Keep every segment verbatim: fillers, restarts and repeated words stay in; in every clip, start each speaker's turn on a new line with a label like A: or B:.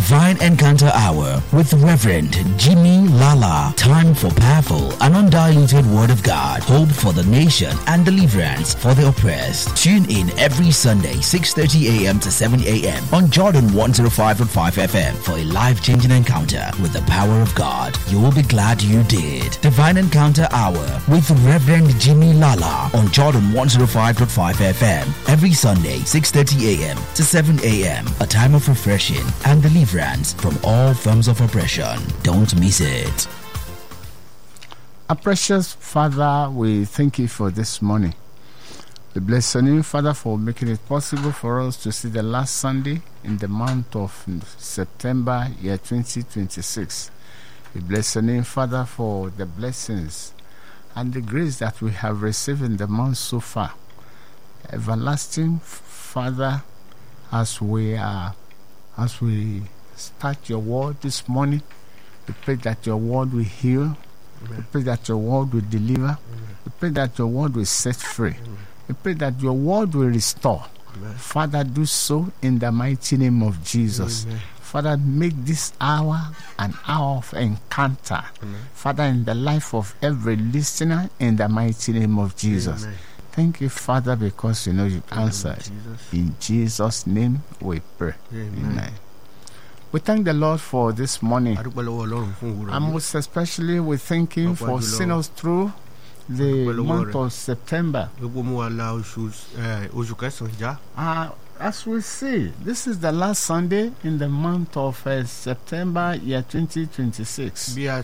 A: Divine Encounter Hour with Reverend Jimmy Lala. Time for powerful and undiluted Word of God. Hope for the nation and deliverance for the oppressed. Tune in every Sunday, six thirty a.m. to seven a.m. on Jordan one oh five point five F M for a life-changing encounter with the power of God. You will be glad you did. Divine Encounter Hour with Reverend Jimmy Lala on Jordan one oh five point five F M every Sunday, six thirty a.m. to seven a.m. A time of refreshing and deliverance from all forms of oppression. Don't miss it.
B: Our precious Father, we thank you for this morning. We bless your name, Father, for making it possible for us to see the last Sunday in the month of September, year twenty twenty-six. We bless your name, Father, for the blessings and the grace that we have received in the month so far. Everlasting Father, as we are, as we start your word this morning, we pray that your word will heal. Amen. We pray that your word will deliver. Amen. We pray that your word will set free. Amen. We pray that your word will restore. Amen. Father, do so in the mighty name of Jesus. Amen. Father, make this hour an hour of encounter. Amen. Father, in the life of every listener, in the mighty name of Jesus. Amen. Thank you, Father, because you know you've answered. Jesus. In Jesus' name we pray. Amen. Amen. We thank the Lord for this morning. And most especially we thank Him for seeing us through the month of September. Uh, as we see, this is the last Sunday in the month of uh, September, year twenty twenty-six. Uh,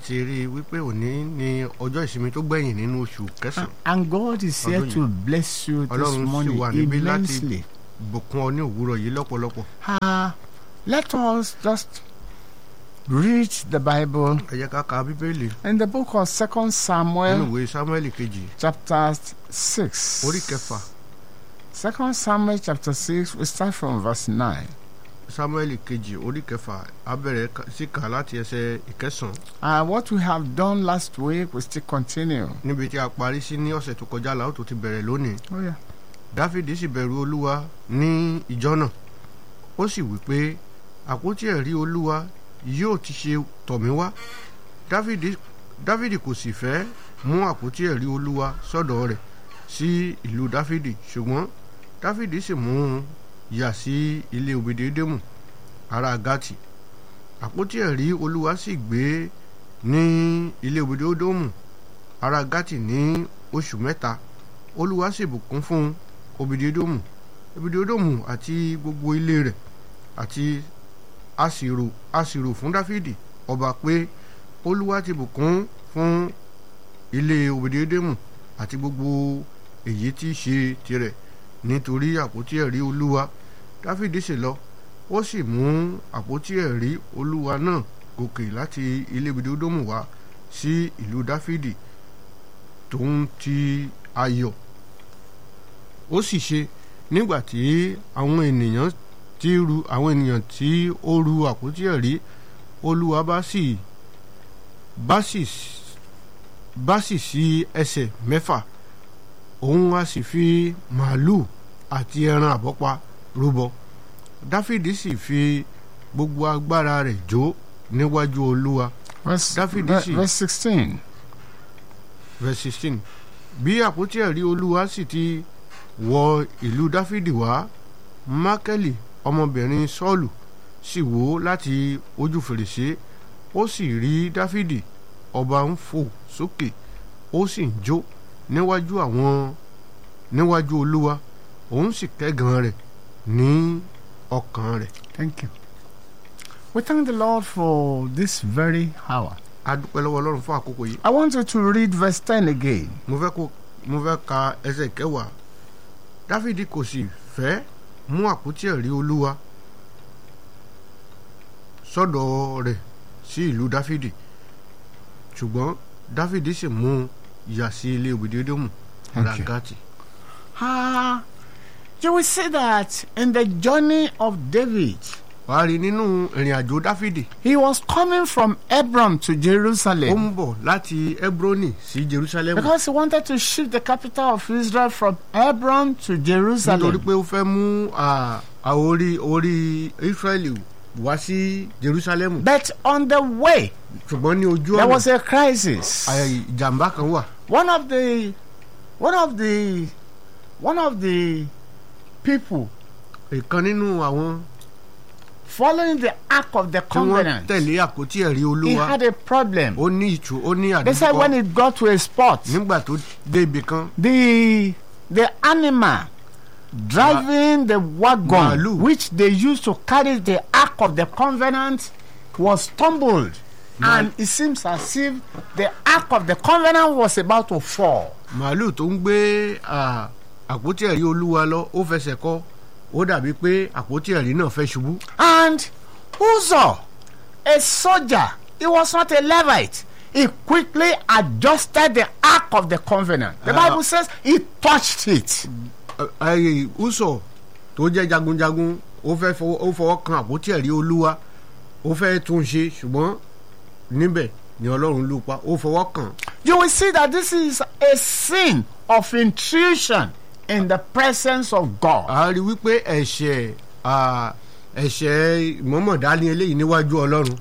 B: and God is here to bless you this morning immensely. Uh, let us just read the Bible in the book of Second Samuel, chapter six. Second Samuel chapter six, we start from verse nine. Uh, what we have done last week, we still continue. Oh yeah.
C: Dáfídì sì bẹ̀rù Olúwa ní ìjọ náà. Ó sì wí pé àpótí ẹ̀rí Olúwa yóò ti ṣe tọ̀ mí wá. Dáfídì Dáfídì kò sì fẹ́ mú àpótí ẹ̀rí Olúwa sọ́dọ̀ rẹ̀ sí ìlú Dáfídì, ṣùgbọ́n Dáfídì sì mú un yà sí ilé Obedédémù ará Gátì. Àpótí ẹ̀rí Olúwa sì gbé ní ilé Obedédémù ará Gátì ní oṣù mẹ́ta. Olúwa sì bùkún fún Obedédómù, Obedédómù àti gbogbo ilé rẹ̀, àti àsìrò àsìrò fún Dáfídì ọba pé Olúwa ti bùkún fún ilé Obedédómù àti gbogbo èyí tí ṣe tirẹ̀ nítorí àpótí ẹ̀rí Olúwa. Dáfídì sì lọ, ó sì mú àpótí ẹ̀rí Olúwa náà gòkè láti ilé Obedédómù wá sí ìlú Dáfídì tòun ti ayọ̀. Ó sì ṣe nígbà tí àwọn ènìyàn tí ru àwọn ènìyàn tí ó ru àpótí ẹ̀rí Olúwa bá sì bá sì bá sì sí ẹsẹ̀ mẹ́fà, òun á sì fi màálù àti ẹran àbọ́pa rúbọ. Dáfídì sì fi gbogbo agbára rẹ̀ jó níwájú Olúwa. Dáfídì sì
B: verse sixteen.
C: verse sixteen. Bí àpótí ẹ̀rí Olúwa sì ti wọ ìlú Dáfídì wá, Mákẹ́lì ọmọbìnrin Sọ́ọ̀lù sì wò láti ojú fèrèsé, ó sì rí Dáfídì ọba ń fò sókè, ó sì ń jó níwájú àwọn níwájú Olúwa, òun sì kẹ́gàn rẹ̀ ní ọkàn rẹ̀.
B: Thank you. We thank the Lord for this very hour.
C: A dúpẹ́ lọ́wọ́ Ọlọ́run fún àkókò yìí.
B: I want you to read verse ten again.
C: Mo fẹ́ kó mo fẹ́ ka ẹsẹ̀ kẹwàá. Dáfídì kò sì fẹ́ mú àpótí ẹ̀rí Olúwa sọ́dọ̀ rẹ̀ sí ìlú Dáfídì, ṣùgbọ́n Dáfídì sì mú yà sí ilé Obedédómù ará Gátì.
B: Ah, you will see that in the journey of David.
C: Wàá rí nínú ìrìn àjò Dáfídì.
B: He was coming from Hebron to Jerusalem.
C: Ó ń bọ̀ láti Hebroni sí Jerusalem.
B: Because he wanted to shift the capital of Israel from Hebron to Jerusalem.
C: Nítorí pé ó fẹ́ mú orí orí Israeli wá sí Jerusalem.
B: But on the way,
C: ṣùgbọ́n ní ojú
B: there
C: ọ̀nà
B: was a crisis.
C: àyè ìjàmbá kan wà.
B: One of the, one of the, one of the people
C: ìkan nínú àwọn
B: following the ark of the
C: tí wọ́n
B: covenant,
C: tẹ̀lé àpótí ẹ̀rí
B: he
C: Olúwa
B: had a problem.
C: ó ní ìtú ó ní
B: They said when
C: àdúgbò
B: it got to a spot,
C: nígbà tó dé ibì kan
B: the the animal driving the wagon
C: Màálù.
B: which they used to carry the ark of the covenant was stumbled, and it seems as if the ark of the covenant was about to fall.
C: màálù tó ń gbé à, àpótí ẹ̀rí Olúwa lọ ó fẹsẹ̀ kọ́ ó dàbí pé àpótí ẹ̀rí náà fẹ́ ṣubú.
B: And Uzzah, a soldier, he was not a Levite. He quickly adjusted the ark of the covenant. The
C: Ah.
B: Bible says he touched it.
C: ayé Úsọ̀ tó jẹ́ jagunjagun ó fẹ́ fọwọ́ ó fọwọ́ kan àpótí ẹ̀rí Olúwa ó fẹ́ tún un ṣe ṣùgbọ́n níbẹ̀ ni Ọlọ́run lù pa ó fọwọ́ kàn.
B: You will see that this is a sin of intrusion in the presence of God.
C: a rí wípé ẹ̀ṣẹ̀ à, ẹ̀ṣẹ̀ ìmọ̀mọ̀dá ni eléyìí níwájú Ọlọ́run.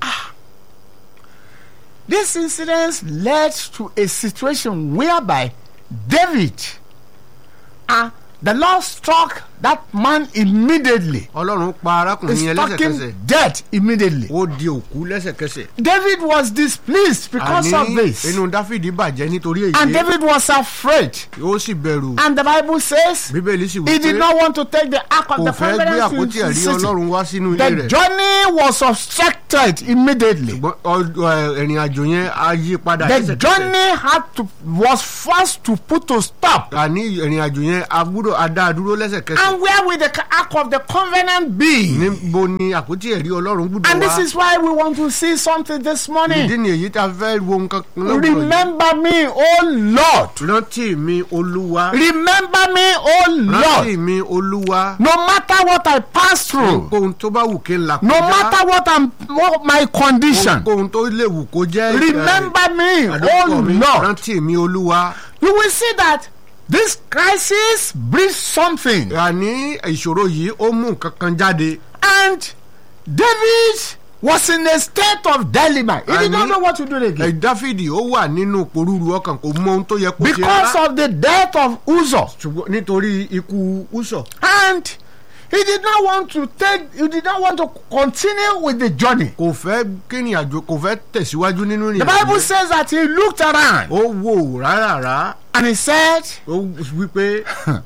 B: This incident led to a situation whereby David, uh, the Lord struck that man immediately.
C: Ọlọ́run pa arákùnrin
B: He
C: yẹn
B: struck
C: lẹ́sẹ̀kẹsẹ̀
B: him dead immediately.
C: ó di òkú lẹ́sẹ̀kẹsẹ̀.
B: David was displeased because of
C: àní
B: this.
C: inú Dáfídì bàjẹ́ nítorí
B: And
C: èyí
B: David was afraid.
C: ó sì bẹ̀rù.
B: And the Bible says
C: Bíbélì sì
B: he
C: wí
B: did
C: pé
B: not want to take the ark of
C: kò
B: the
C: fẹ́ gbé
B: covenant
C: àpótí
B: into the
C: ẹ̀rí
B: city.
C: Ọlọ́run wá sínú ilé
B: The
C: rẹ̀.
B: journey was obstructed immediately.
C: ṣùgbọ́n ọ- ọ- ìrìn àjò yẹn á yí padà
B: The
C: lẹ́sẹ̀kẹsẹ̀.
B: journey had to was forced to put to stop.
C: àní ìrìn àjò yẹn a gbúdọ̀ a dá a dúró lẹ́sẹ̀kẹsẹ̀.
B: And where will the ark of the covenant be?
C: níbo ni àpótí ẹ̀rí Ọlọ́run gbúdọ̀
B: And this
C: wá.
B: is why we want to see something this
C: ìdí
B: morning.
C: ni èyí tá a fẹ́ wo nǹkan kan lọ́wọ́ yìí.
B: Remember me, oh Lord.
C: rántí mi Olúwa.
B: Remember me, oh
C: rántí
B: Lord.
C: mi Olúwa.
B: No matter what I pass through,
C: ohun tó bá wù kí n là
B: no
C: kọjá.
B: matter what I'm what my condition,
C: ohun tó lè wù kó jẹ́.
B: remember me,
C: àdókò
B: oh
C: mi.
B: Lord.
C: rántí mi Olúwa.
B: You will see that this crisis brings something.
C: àní ìṣòro yìí ó mú nǹkan kan jáde.
B: And David was in a state of dilemma. He did not
C: Àní-
B: know what to do
C: ẹ̀
B: again.
C: Dáfídì ó wà nínú porúru ọkàn kò mọ ohun tó yẹ kó ṣe
B: Because of the death of Uzzah.
C: ṣùgbọ́n nítorí ikú Úsọ̀.
B: And he did not want to take, he did not want to continue with the journey.
C: kò fẹ́ kíni àjò kò fẹ́ tẹ̀síwájú nínú
B: The
C: ìrìn
B: Bible
C: àjò.
B: says that he looked around
C: ó wò rárá
B: and he said,
C: ó wípé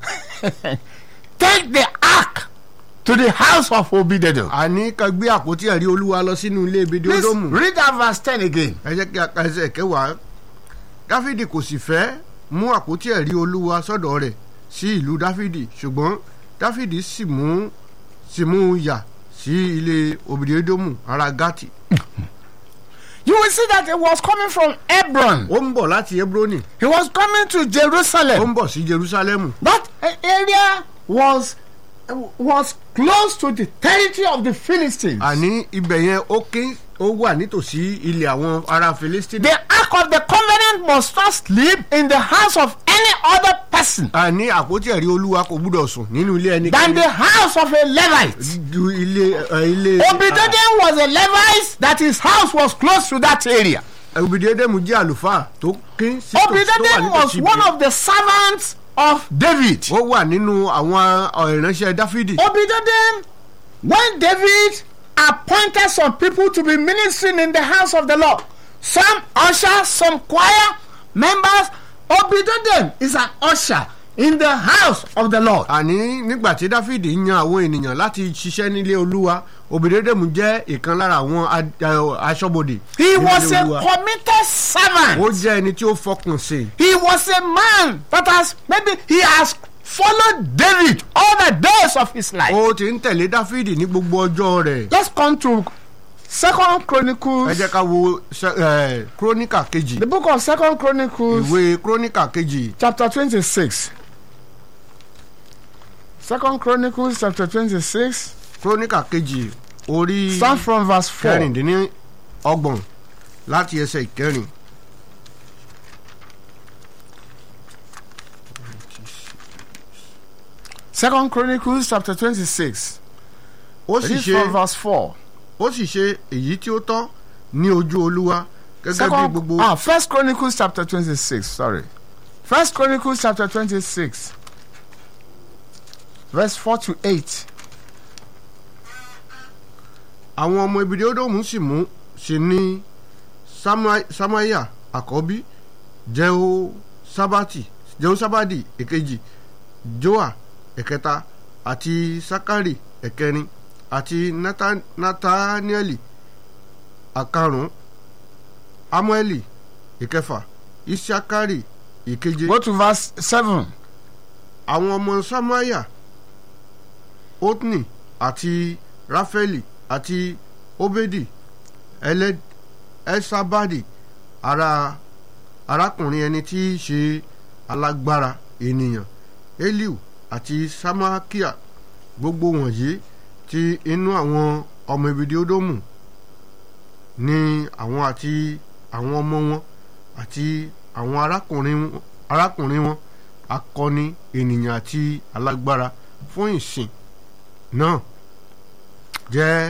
B: take the ark to the house of Obededom.
C: àní ká gbé àpótí ẹ̀rí Olúwa lọ sínú ilé ibi
B: Please
C: Ódómù.
B: read that verse ten again.
C: ẹ jẹ́ kí a ka ẹsẹ̀ kẹwàá. Dáfídì kò sì fẹ́ mú àpótí ẹ̀rí Olúwa sọ́dọ̀ rẹ̀ sí ìlú Dáfídì ṣùgbọ́n Dáfídì sì mú sì mú un yà sí ilé Obedédómù ará Gátì.
B: You will see that he was coming from Hebron.
C: ó ń bọ̀ láti Hebroni
B: He was coming to
C: ó
B: Jerusalem.
C: ń bọ̀ sí Jerúsálẹ́mù.
B: That area was was close to the territory of the Philistines.
C: àní ibẹ̀ yẹn ó kín ó wà nítòsí ilẹ̀ àwọn ará Fílístínì.
B: The ark of the covenant must not sleep in the house of any other person
C: àní àpótí ẹ̀rí Olúwa kò gbúdọ̀ sùn nínú ilé
B: than
C: ẹnikẹ́ni
B: the house of a Levite.
C: ju ilé ẹ, ilé.
B: Obededom was a Levite, that his house was close to that area.
C: Obedédómù jẹ́ àlùfáà tó kín sí tòsí tó wà
B: Obededom was
C: nítòsí
B: one
C: ibẹ̀.
B: of the servants of David.
C: ó wà nínú àwọn ọ, ìránṣẹ́ Dáfídì.
B: Obededom, when David appointed some people to be ministering in the house of the Lord, some ushers, some choir members, Obededom is an usher in the house of the Lord.
C: àní nígbà tí Dáfídì yan àwọn ènìyàn láti ṣiṣẹ́ nílé Olúwa Obedédómù jẹ́ ìkan lára àwọn a- a- aṣọ́bodè.
B: He
C: nínú
B: was
C: ilé
B: a
C: Olúwa.
B: committed servant.
C: ó jẹ́ ẹni tí ó fọkàn sí.
B: He was a man that has maybe he has followed David all the days of his life.
C: ó ti ń tẹ̀lé Dáfídì ní gbogbo ọjọ́ rẹ̀.
B: Let's come to Second
C: ẹ
B: Chronicles,
C: jẹ́ ká wo ṣe- ẹ, Króníkà kejì.
B: the book of Second Chronicles,
C: ìwé Króníkà kejì
B: chapter twenty-six. Second Chronicles, chapter twenty-six.
C: Króníkà kejì orí
B: Start from verse four.
C: kẹrìndínlọ́gbọ̀n láti ẹsẹ̀ ìkẹrin.
B: Second Chronicles, chapter twenty-six.
C: ó sì
B: Read
C: ṣe
B: from verse four.
C: ó sì ṣe èyí tí ó tọ́ ní ojú Olúwa gẹ́gẹ́ bí gbogbo.
B: ah First Chronicles chapter twenty-six sorry First Chronicles chapter twenty-six verse four to eight.
C: àwọn ọmọ Ebideodomu sì mú sí ní Samaiah àkọ́bí, Jehosabati Jehosabadi èkejì, Joa ẹ̀kẹta, àti Sakari ẹ̀kẹrin, àti Natanieli àkarùn-ún, Amueli ìkẹfà, Isakari ìkeje.
B: Go to verse seven.
C: àwọn ọmọ Samaiah, Otni àti Rafaeli àti Obedi Elsabadi ara arákùnrin ẹni tí í ṣe alágbára ènìyàn, Eliu àti Samakia, gbogbo wọ̀nyí ti inú àwọn ọmọ Ebideodomu ní àwọn àti àwọn ọmọ wọn àti àwọn arákùnrin arákùnrin wọn akọni ènìyàn àti alágbára fún ìsìn náà jẹ́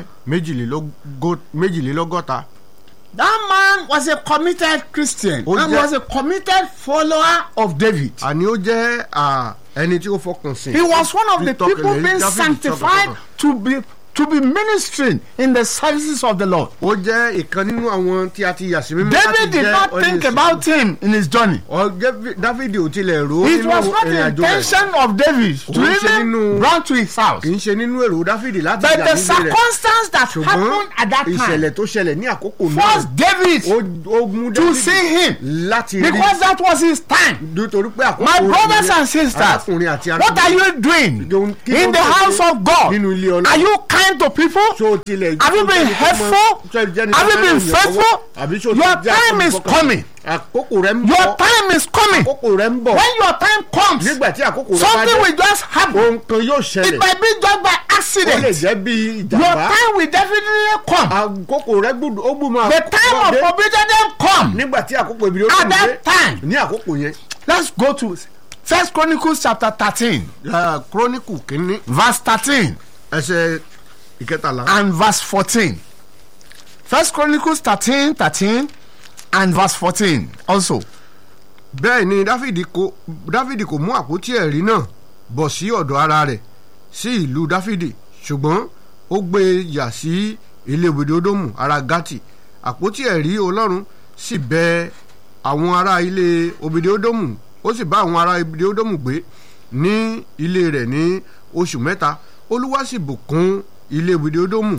C: méjìlélọ́gọ́ta.
B: That man was a committed Christian
C: Ó
B: and
C: jẹ́-
B: was a committed follower of David.
C: àní ó jẹ́ à, ẹni tí ó fọkàn sìn.
B: He was one of the
C: Títọ́kẹ̀lé
B: people being
C: Dáfídì
B: sanctified
C: tọkàntọkàn.
B: to be to be ministering in the services of the Lord.
C: ó jẹ́ ìkan nínú àwọn tí a ti yà sí mímọ́ láti
B: David did
C: jẹ́
B: not
C: ọdẹ
B: think
C: ìsìn.
B: about him in his journey.
C: Ọ̀gẹ́ Dáfídì ò tilẹ̀ rò ó
B: It
C: nínú
B: was not the
C: ìrìn àjò rẹ̀.
B: intention of David to
C: Kò ń ṣe
B: even
C: nínú-
B: run to his house.
C: kì í ṣe nínú èrò Dáfídì láti
B: But
C: jà
B: the
C: nílé rẹ̀.
B: circumstance that
C: ṣùgbọ́n
B: happened at that time
C: ìṣẹ̀lẹ̀ tó ṣẹlẹ̀ ní àkókò náà
B: forced David
C: ó ó mú
B: to
C: Dáfídì
B: see him
C: láti rí
B: because that was his time.
C: nítorí pé àkókò
B: My brothers
C: rẹ̀
B: and sisters,
C: arákùnrin àti
B: what are you doing in the house of God?
C: nínú ilé Ọlọ́run?
B: Are you kind to people?
C: Ṣó o tilẹ̀-
B: Have you been helpful? Have you been faithful? Your time is coming.
C: àkókò rẹ̀ ń
B: Your
C: bọ̀
B: time is coming.
C: àkókò rẹ̀ ń bọ̀
B: When your time comes,
C: nígbà tí àkókò rẹ̀ bá
B: something
C: dé
B: will just happen.
C: ohun kan yóò
B: It
C: ṣẹlẹ̀
B: might be just by
C: ó lè
B: accident.
C: jẹ́ bí
B: Your
C: ìjàmbá
B: time will definitely come.
C: àkókò rẹ̀ gbọ́dọ̀ ó gbọ́dọ̀ máa
B: The time of
C: dé.
B: obedience come.
C: nígbà tí àkókò ìbílẹ̀ ó
B: At
C: tún dé
B: that time,
C: ní àkókò yẹn.
B: let's go to First Chronicles chapter thirteen,
C: kúrónìkù kínní
B: verse thirteen
C: ẹsẹ̀ ìkẹtàlá.
B: and verse fourteen. First Chronicles thirteen, thirteen and verse fourteen also.
C: bẹ́ẹ̀ ni dáfídì kò dáfídì kò mú àpótí ẹ̀rí náà bọ̀ sí ọ̀dọ̀ ara rẹ̀ sí ìlú dáfídì ṣùgbọ́n ó gbé e yà sí ilé Ebideodomu ará Gátì. àpótí ẹ̀rí Ọlọ́run sì bẹ àwọn ará ilé Ebideodomu ó sì bá àwọn ará Ebideodomu gbé ní ilé rẹ̀ ní oṣù mẹ́ta. Olúwa sì bùkún ilé Ebideodomu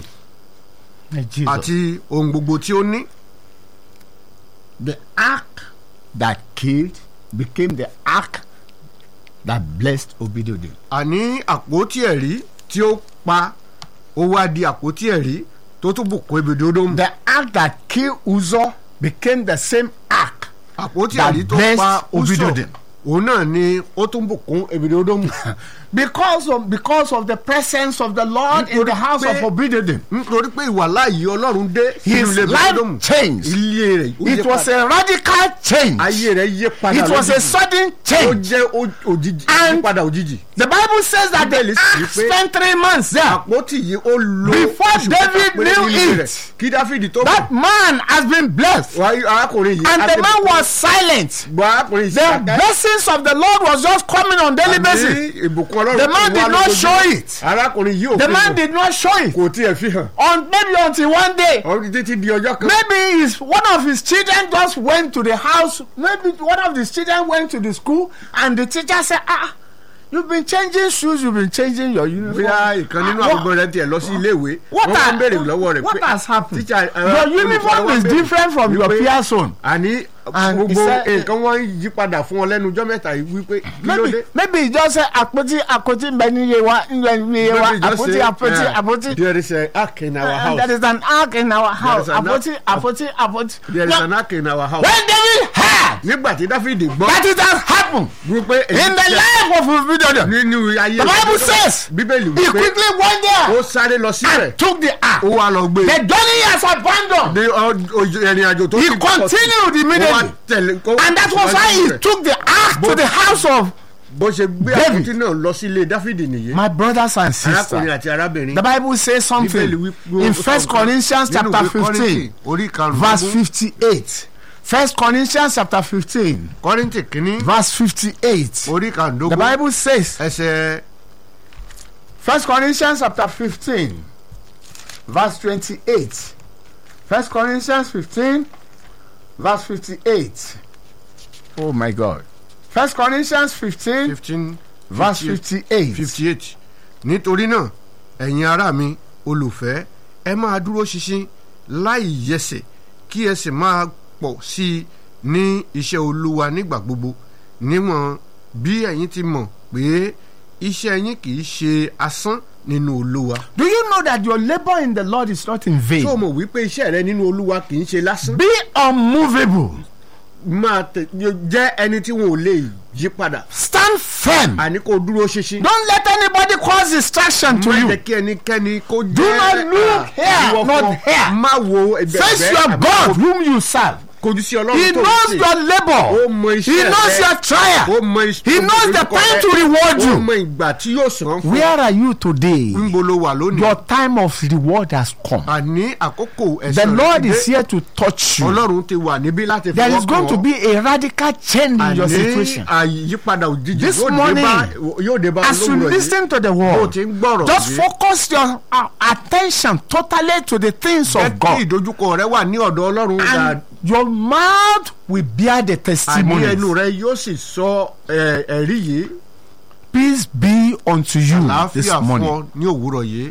C: àti ohun gbogbo tí ó ní.
B: The ark that killed became the ark that blessed Obededom.
C: àní àpótí ẹ̀rí tí ó pa ó wá di àpótí ẹ̀rí tó tún bùkún Ebideodomu.
B: The ark that killed Uzzah became the same ark
C: àpótí
B: that
C: ẹ̀rí tó
B: blessed
C: pa Úsọ̀
B: Obededom.
C: òun náà ni ó tún bùkún Ebideodomu.
B: because of because of the presence of the Lord in
C: Nítorí
B: the house
C: pé-
B: of Obededom.
C: nítorí pé ìwà láàyè Ọlọ́run dé sínú
B: His
C: ilé Ebideodomu.
B: life changed.
C: ilé rẹ̀ ó yí
B: It was
C: padà.
B: a radical change.
C: ayé rẹ̀ yí padà
B: It was a
C: lójijì.
B: sudden
C: ó
B: change.
C: jẹ́ ó- òjijì
B: And-
C: yípadà òjijì.
B: The Bible says that the
C: Bíbélì sì
B: ark
C: pé-
B: spent three months there.
C: àpótí yìí ó lo
B: Before
C: oṣù mẹ́ta
B: David
C: péré
B: knew
C: nínú
B: it,
C: rẹ̀. kí Dáfídì tó
B: That man has been blessed.
C: wá arákùnrin yìí
B: And
C: á
B: the
C: ti
B: man
C: bùkún.
B: was silent.
C: gbọ́ arákùnrin yìí
B: The
C: ṣàkẹ́.
B: blessings of the Lord was just coming on daily basis.
C: Àní ìbùkún Ọlọ́run
B: The man
C: kò wá
B: did not
C: lójoojúmọ́.
B: show it.
C: arákùnrin yìí ò
B: The
C: fi
B: man
C: hàn.
B: did not show it.
C: kò tiẹ̀ fi hàn.
B: On maybe until one day.
C: ọ̀rọ̀ títí di ọjọ́ kan.
B: Maybe his one of his children just went to the house. Maybe one of his children went to the school, and the teacher said, "Ah, you've been changing shoes. You've been changing your uniform."
C: bóyá ìkan nínú
B: Ah,
C: àwọn ọmọ rẹ̀ tiẹ̀ lọ sí ilé ìwé.
B: What,
C: wọ́n
B: are-
C: ń béèrè lọ́wọ́ rẹ̀
B: what
C: pé
B: has happened?
C: teacher, uh,
B: Your
C: olùkọ́
B: uniform
C: wa
B: is
C: béèrè
B: different from your
C: wípé-
B: peers' own.
C: àní
B: And he
C: gbogbo
B: said-
C: nǹkan wọn yí padà fún ọ lẹ́nu ọjọ́ mẹ́ta yìí wípé kí ló
B: Maybe
C: dé.
B: maybe he just say àpótí àpótí ń bẹ níye wa ń bẹ níye wa
C: Maybe just
B: àpótí
C: say,
B: àpótí
C: uh,
B: àpótí.
C: there is a ark in our
B: Uh,
C: house.
B: there is an ark in our house.
C: is an
B: Àpótí àpótí àpótí.
C: there is
B: Now,
C: an ark in our house.
B: when David heard
C: nígbà tí Dáfídì gbọ́
B: that it has happened
C: wípé èyí
B: in the
C: ṣe
B: life of Obededom,
C: nínú ayé
B: the Bible
C: rẹ̀,
B: says
C: bíbélì
B: he
C: wípé
B: quickly went there
C: ó sáré lọ síbẹ̀
B: and took the ark.
C: ó wá lọ gbé
B: The journey he has abandoned.
C: ní ọ- ọ- ìrìn àjò tó
B: He
C: ti kọ̀ sí.
B: continued
C: Ó wá
B: immediately.
C: tẹ̀lé- ó
B: And that was why he
C: síwájú rẹ̀.
B: took the ark to the house of
C: bó ṣe gbé àpótí náà lọ sí ilé Dáfídì nìyí.
B: My brothers and
C: arákùnrin
B: sisters,
C: àti arábìnrin.
B: the Bible says something in First Corinthians chapter fifteen, verse fifty-eight. First Corinthians chapter fifteen,
C: Kọ́ríńtì kínní
B: verse fifty-eight.
C: orí kàndógún.
B: The Bible says,
C: ẹsẹ̀
B: First Corinthians chapter fifteen, verse twenty-eight. First Corinthians fifteen, verse fifty-eight. Oh my God. First Corinthians fifteen,
C: fifteen
B: verse fifty-eight.
C: fifty-eight. Nítorí náà ẹ̀yin ará mi olùfẹ́ ẹ máa dúró ṣinṣin láì yẹsẹ̀ kí ẹ sì máa pọ̀ sí i ní iṣẹ́ Olúwa nígbà gbogbo níwọ̀n bí ẹ̀yin ti mọ̀ pé iṣẹ́ yín kì í ṣe asán nínú Olúwa.
B: Do you know that your labor in the Lord is not in vain?
C: tó o mọ̀ wípé iṣẹ́ rẹ nínú Olúwa kì í ṣe lásán.
B: Be unmovable.
C: máa tẹ jẹ́ ẹni tí wọn ò lè yí padà.
B: Stand firm.
C: àní kò dúró ṣinṣin.
B: Don't let anybody cause distraction to
C: má
B: you.
C: jẹ́ kí ẹnikẹ́ni kó jẹ́.
B: Do not look here, not here.
C: má wo ẹgbẹ́
B: Face your God whom you serve.
C: kojú sí Ọlọ́run
B: He
C: tó ń
B: knows
C: sìn.
B: your labor.
C: ó mọ iṣẹ́
B: He knows
C: rẹ.
B: your trial.
C: ó mọ iṣẹ́
B: He knows the time to reward
C: ó
B: you.
C: mọ ìgbà tí yóò san fún.
B: Where are you today?
C: ń bolo wà lónìí.
B: Your time of reward has come.
C: àní àkókò ẹ̀san
B: The
C: rẹ
B: Lord
C: ti
B: is
C: dé.
B: here to touch you.
C: Ọlọ́run ti wà níbí láti fọwọ́ kàn ọ́.
B: There is going to be a radical change in your situation.
C: àní àyípadà òjijì
B: This
C: yóò dé
B: morning,
C: bá yóò dé bá
B: As you
C: olówó rẹ̀ yìí.
B: listen to the
C: bó o
B: word,
C: ti ń gbọ́rọ̀
B: just
C: yìí.
B: focus your uh, attention totally to the things
C: jẹ́
B: of
C: kí
B: God.
C: ìdojúkọ rẹ wà ní ọ̀dọ̀ Ọlọ́run dáadáa.
B: And your mouth will bear the
C: àní
B: testimony.
C: ẹnu rẹ yóò sì sọ ẹ, ẹ̀rí yìí.
B: Peace be unto you this
C: àlàáfíà fún
B: morning.
C: ọ ní òwúrọ̀ yìí.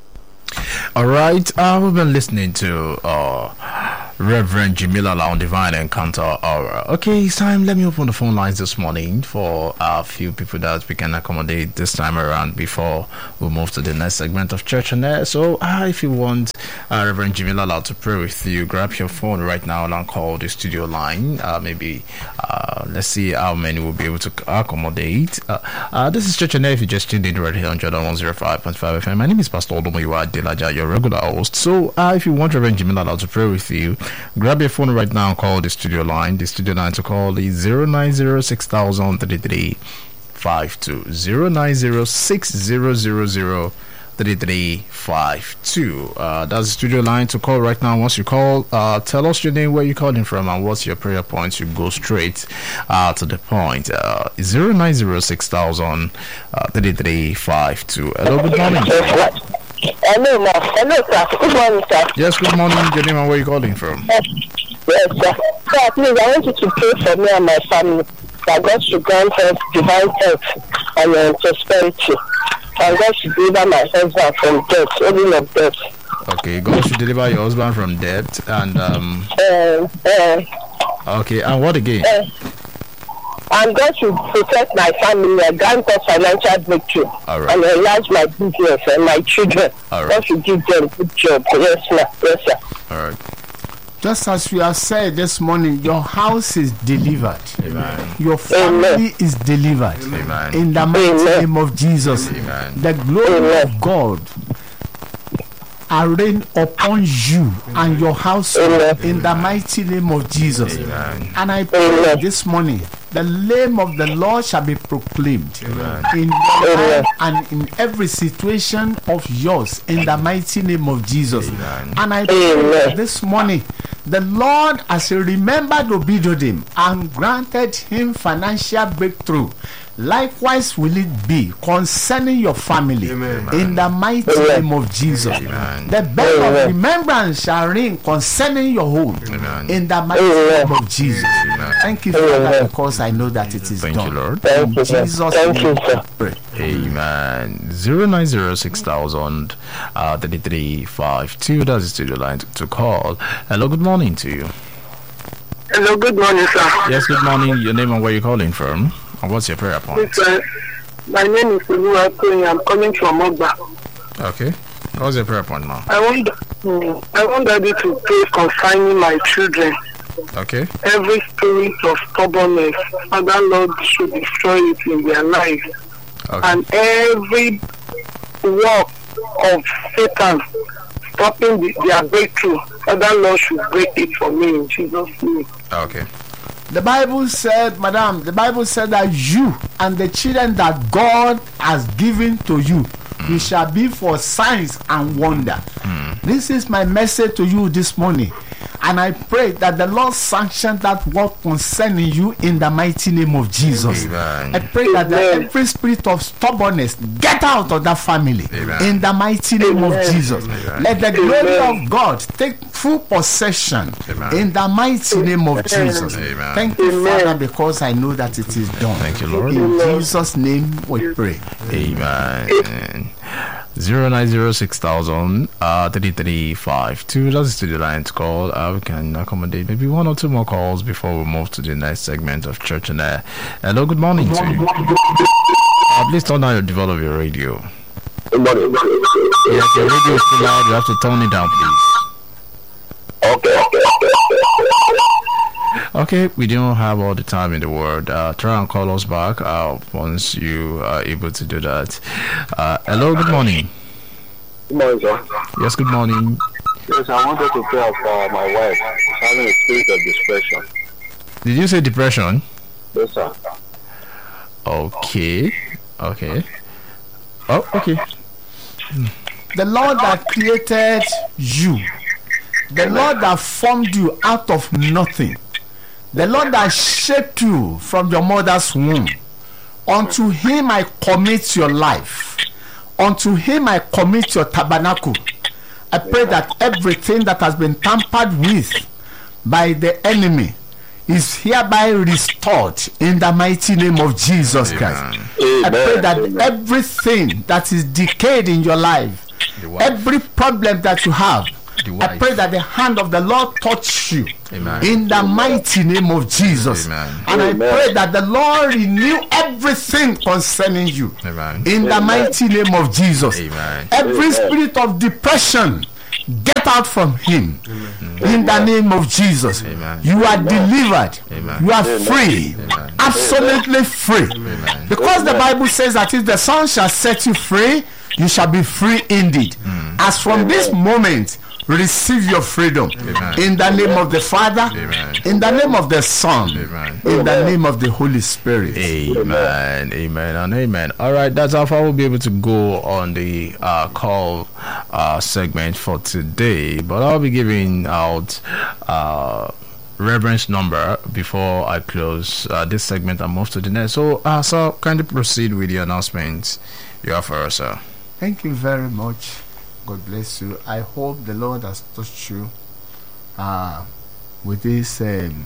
D: All right, uh, we've been listening to uh, Reverend Jimilala on Divine Encounter Hour. Okay, it's time. Let me open the phone lines this morning for a few people that we can accommodate this time around before we move to the next segment of Church and Air. So, uh, if you want uh, Reverend Jimilala to pray with you, grab your phone right now and call the studio line. Uh, maybe uh, let's see how many will be able to accommodate. Uh, uh, this is Church and Air. If you just tuned in right here on Jordan one oh five point five F M, my name is Pastor Olomoyiwa Adelaja, your regular host. So, uh, if you want Reverend Jimilala to pray with you, grab your phone right now and call the studio line. The studio line to call is zero nine zero six thousand thirty-three five two. zero nine zero six zero zero zero thirty-three five two. Uh, that's the studio line to call right now. Once you call, uh, tell us your name, where you're calling from, and what's your prayer point. You go straight uh, to the point. Uh, zero nine zero six thousand thirty-three five two. Hello, good morning.
E: Hello, ma. Hello, sir. Good morning, sir.
D: Yes, good morning. Your name and where you calling from?
E: Yes, yes, sir. Sir, please, I want you to pray for me and my family that God should grant us divine health and uh, prosperity. And God should deliver my husband from death, only of death.
D: Okay, God should deliver your husband from debt and um.
E: Uh, uh,
D: Okay, and what again?
E: uh, and God should protect my family and grant us financial breakthrough.
D: All right.
E: And enlarge my business and my children.
D: All right.
E: God should give them good job. Yes, ma'am. Yes, sir.
D: All right.
B: Just as we have said this morning, your house is delivered.
D: Amen.
B: Your family
E: Amen.
B: is delivered.
D: Amen.
B: In the mighty
E: Amen.
B: name of Jesus.
D: Amen.
B: The glory
E: Amen.
B: of God are rain upon you and your house
E: Amen.
B: in the mighty name of Jesus.
D: Amen.
B: And I pray
E: Amen.
B: this morning, the name of the Lord shall be proclaimed
D: Amen.
B: in your
E: Amen.
B: life and in every situation of yours in the mighty name of Jesus.
D: Amen.
B: And I pray
E: Amen.
B: this morning, the Lord has remembered Obed-Edom and granted him financial breakthrough. Likewise will it be concerning your family.
C: Amen.
B: In the mighty
E: Amen.
B: name of Jesus.
D: Amen.
B: The bell of
E: Amen.
B: remembrance shall ring concerning your home.
D: Amen.
B: In the mighty
E: Amen.
B: name of Jesus.
D: Amen.
B: Thank you, Father,
E: Amen.
B: because I know that it is
D: Thank
B: done.
D: you, Lord.
E: Thank
B: In
E: you, sir.
B: Jesus'
E: Thank
B: name
E: you,
B: I
E: sir.
B: pray.
D: Amen. Zero nine zero six thousand thirty three five two. That's the studio line to, to call. Hello, good morning to you.
E: Hello, good morning, sir.
D: Yes, good morning. Your name and where you're calling from, and what's your prayer point?
E: Yes, sir. My name is Oluwatoyin. I'm coming from Ogba.
D: Okay. What's your prayer point now?
E: I want, mm, I want Daddy to pray concerning my children.
D: Okay.
E: Every spirit of stubbornness, Father Lord should destroy it in their lives.
D: Okay.
E: And every work of Satan stopping the, their breakthrough, Father Lord should break it for me in Jesus' name.
D: Okay.
B: The Bible said, Madam, the Bible said that you and the children that God has given to you, you shall be for signs and wonder. Mm. This is my message to you this morning. And I pray that the Lord sanction that work concerning you in the mighty name of Jesus. Amen. I pray that the, every spirit of stubbornness get out of that family. Amen. In the mighty name Amen. Of Jesus. Amen. Let the glory Amen. Of God take full possession. Amen. In the mighty name of Jesus. Amen. Thank you, Amen. Father, because I know that it is done.
D: Thank you, Lord.
B: In Jesus' name we pray.
D: Amen. Zero nine zero six thousand uh thirty three five two. That's the line to call. Uh, we can accommodate maybe one or two more calls before we move to the next segment of Church on Air. Hello, good morning to you. Uh, please turn down your develop of your radio.
F: Good morning.
D: Yeah, if your radio is too loud, you have to turn it down, please.
F: Okay, okay, okay.
D: Okay, we don't have all the time in the world. Uh, try and call us back uh, once you are able to do that. Uh, hello, good morning.
F: Good morning, sir.
D: Yes, good morning.
F: Yes, I wanted to pray for my wife. She's having a spirit of depression.
D: Did you say depression?
F: Yes, sir.
D: Okay, okay. Oh, okay.
B: The Lord that created you, the Lord that formed you out of nothing, the Lord that shaped you from your mother's womb, unto him I commit your life. Unto him I commit your tabernacle. I pray that everything that has been tampered with by the enemy is hereby restored in the mighty name of Jesus Christ. Amen. I pray that Amen. Everything that is decayed in your life, every problem that you have, I pray that the hand of the Lord touch you. Amen. In the mighty name of Jesus. Amen. And Amen. I pray that the Lord renew everything concerning you. Amen. In the Amen. Mighty name of Jesus. Amen. Every spirit of depression, get out from him. Amen. In the name of Jesus. Amen. You are delivered. Amen. You are free. Amen. Absolutely free. Amen. Because the Bible says that if the Son shall set you free, you shall be free indeed. Mm. As from Amen. This moment, receive your freedom. Amen. In the name of the Father, Amen. In the name of the Son, Amen. In the name of the Holy Spirit.
D: Amen. Amen and amen. All right, that's how far we'll be able to go on the uh, call uh, segment for today. But I'll be giving out uh, reference number before I close uh, this segment and move to the next. So, uh, sir, kindly proceed with the announcements you have for us, sir.
B: Thank you very much. God bless you. I hope the Lord has touched you uh, with this um,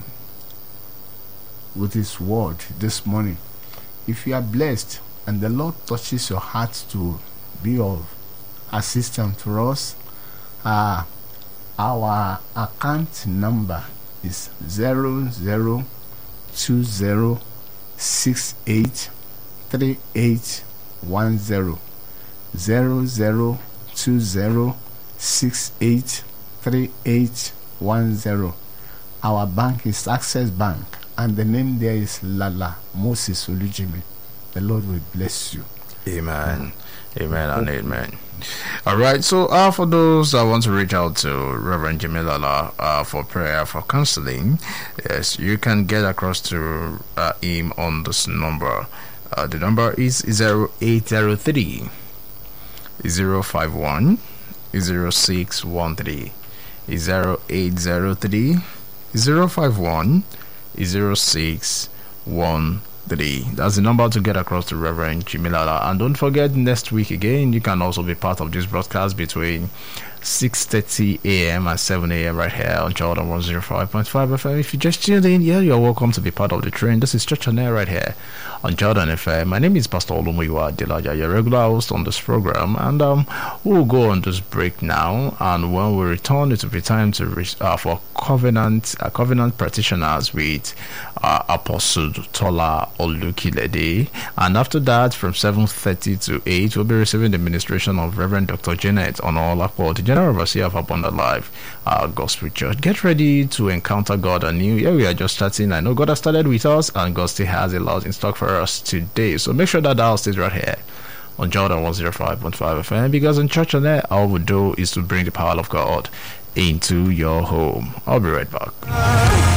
B: with His word this morning. If you are blessed and the Lord touches your heart to be of assistance to us, uh, our account number is zero zero two zero six eight three eight one zero zero zero two zero six eight three eight one zero. Our bank is Access Bank, and the name there is Lala Moses Olujimi. The Lord will bless you.
D: Amen. Amen and amen. All right, so uh, for those that want to reach out to Reverend Jimmy Lala uh, for prayer, for counseling, yes, you can get across to uh, him on this number. Uh, the number is zero eight zero three zero five one zero six one three. Zero eight zero three zero five one zero six one three. That's the number to get across to Reverend Jimmy Lala. And don't forget, next week again, you can also be part of this broadcast between six thirty a.m. and seven a.m. right here on Jordan one oh five point five F M. If you just tuned in, yeah, you're welcome to be part of the train. This is Church on Air right here on Jordan F M. My name is Pastor Olumuyiwa Delaja, your regular host on this program, and um, we'll go on this break now. And when we return, it will be time to reach uh, for covenant uh, covenant practitioners with uh, Apostle Tola Olukilede. And after that, from seven thirty to eight, we'll be receiving the ministration of Reverend Doctor Janet Onolapo, the General Overseer of Abundant Life uh, Gospel Church. Get ready to encounter God anew. Yeah, we are just starting. I know God has started with us, and God still has a lot in stock for us today. So make sure that dial stays right here on Jordan one oh five point five F M, because in Church on Air, all we do is to bring the power of God into your home. I'll be right back.